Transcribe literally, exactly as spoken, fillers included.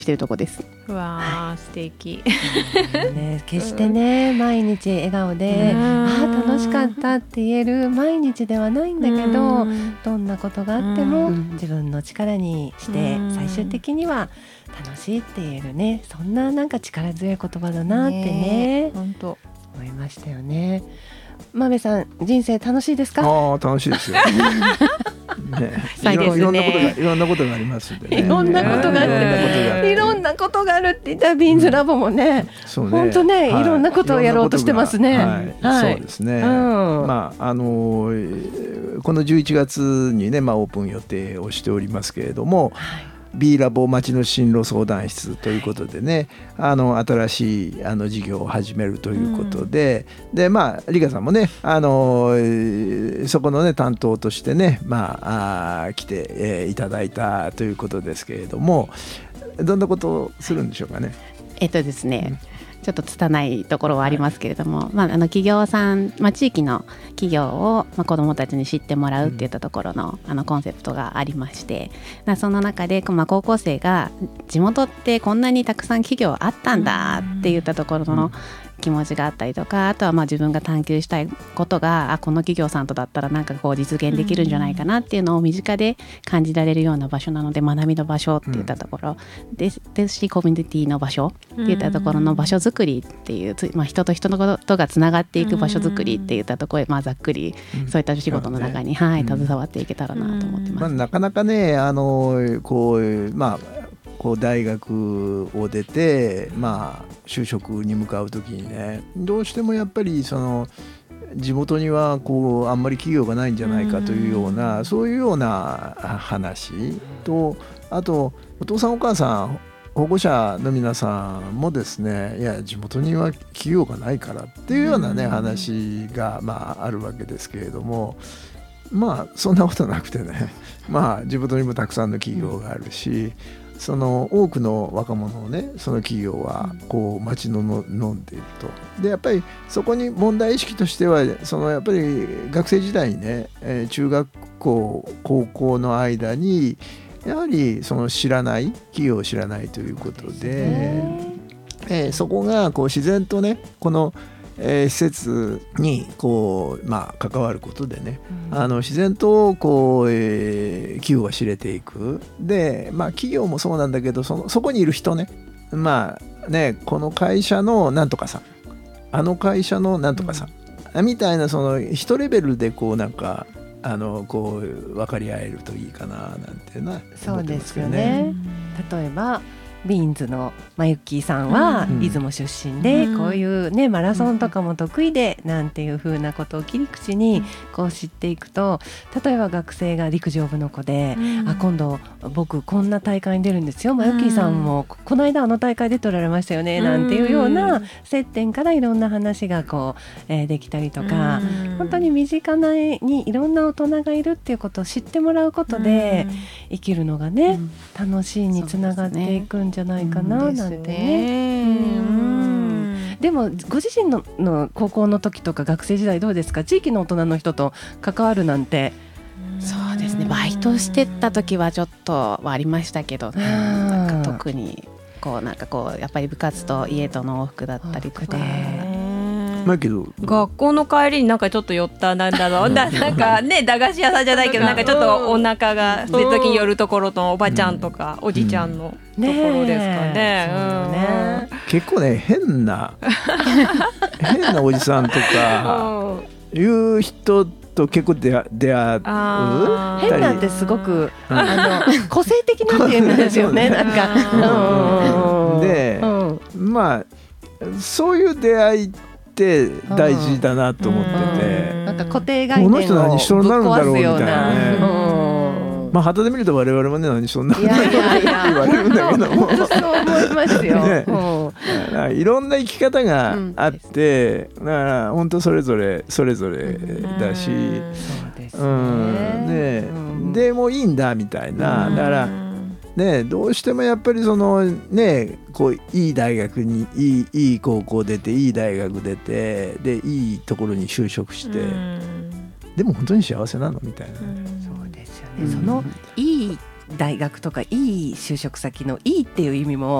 してるとこです。 うわー、 はい、 素敵ね、決してね、毎日笑顔で、ああ楽しかったって言える毎日ではないんだけど、どんなことがあっても自分の力にして最終的には楽しいって言えるね、そんななんか力強い言葉だなってね、 本当思いましたよね。豆さん、人生楽しいですか？ ああ、楽しいですよね、いろ、いろんなことがいろんなことがありますんでね。 いろんなことがあって、いろんなことがあるって言ったらビーンズラボもね、 そうね、 本当ね、はい、いろんなことをやろうとしてますね。 はいはい、そうですね、うん、まああのこのじゅういちがつにね、まあ、オープン予定をしておりますけれども、はい、B ラボ町の進路相談室ということでね、あの新しいあの事業を始めるということで、うん、でまあリカさんもね、あのそこのね担当としてね、まあ、あ来て、えー、いただいたということですけれども、どんなことをするんでしょうかね。 えっとですね、うん、ちょっと拙いところはありますけれども、はい、まあ、あの企業さん、まあ、地域の企業を、まあ、子どもたちに知ってもらうっていったところの、うん、あのコンセプトがありまして、その中で、まあ、高校生が地元ってこんなにたくさん企業あったんだっていったところの、うん、気持ちがあったりとか、あとはまあ自分が探求したいことが、あこの企業さんとだったらなんかこう実現できるんじゃないかなっていうのを身近で感じられるような場所なので、学びの場所っていったところです、ですし、コミュニティの場所っていったところの場所づくりっていう、まあ、人と人のことがつながっていく場所づくりっていったところへ、まあ、ざっくりそういった仕事の中に、はい、携わっていけたらなと思ってます。 まあ、なかなかね、あのこうまあこう大学を出て、まあ、就職に向かう時にね、どうしてもやっぱりその地元にはこうあんまり企業がないんじゃないかというような、そういうような話と、あとお父さんお母さん保護者の皆さんもですね、いや地元には企業がないからっていうようなね話がまああるわけですけれども、まあそんなことなくてね、まあ地元にもたくさんの企業があるし、その多くの若者をね、その企業はこう待ちのの飲んでいると。でやっぱりそこに問題意識としては、そのやっぱり学生時代にね、えー、中学校高校の間にやはりその知らない企業を知らないということで、えー、そこがこう自然とね、このえー、施設にこう、まあ、関わることでね、うん、あの自然とこう、えー、企業が知れていく。で、まあ、企業もそうなんだけど、そのそこにいる人ね、まあね、この会社のなんとかさん、あの会社のなんとかさん、うん、みたいな、その一レベルでこうなんかあのこう分かり合えるといいかななんていうのは思ってますけどね。 そうですよね。例えばビーンズのまゆっきーさんは出雲出身で、うん、こういうねマラソンとかも得意で、なんていう風なことを切り口にこう知っていくと、例えば学生が陸上部の子で、うん、あ今度僕こんな大会に出るんですよ、まゆっきーさんもこの間あの大会出ておられましたよね、うん、なんていうような接点からいろんな話がこう、えー、できたりとか、うん、本当に身近なにいろんな大人がいるっていうことを知ってもらうことで、うん、生きるのがね、うん、楽しいにつながっていくんじゃないかな、うん、なんてね、うん、でもご自身 の, の高校の時とか学生時代どうですか？地域の大人の人と関わるなんて。 そうですね、バイトしてた時はちょっとはありましたけど、なんか特にこうなんかこうやっぱり部活と家との往復だったりとか、 だけど学校の帰りになんかちょっと寄ったなんだろうな、なんかね駄菓子屋さんじゃないけど、なんかちょっとお腹がそういう時に寄るところのおばちゃんとか、うん、おじちゃんのところですかね、うん、ね、 結構ね変な変なおじさんとかいう人と結構出会う。 変なんてすごく、うん、あの個性的なっていうんですよね。なんか、 うん、で、うん、まあそういう出会いって大事だなと思ってて、 うん、なんか固定概念をぶっ壊すような、この人何しそうになるんだろうみたいなね、うん、まあ旗で見ると我々もね何しそうになるんだろうって言われるんだけども、本当そう思いますよ、ね、 うん、いろんな生き方があって、うん、だから本当それぞれそれぞれだし、うんそうですね、うんで、うん、でもいいんだみたいな、だからね、どうしてもやっぱりそのね、こういい大学にいい、いい高校出ていい大学出てでいいところに就職して、でも本当に幸せなのみたいな、 そうですよね、うん、そのいい大学とかいい就職先のいいっていう意味も